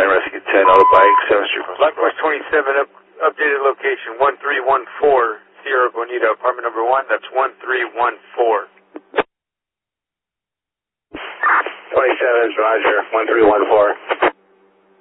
Fire Rescue 10, auto bike, 7th Street from Blackforce 27, updated location 1314, Sierra Bonita, apartment number 1, that's 1314. 27, Roger, 1314.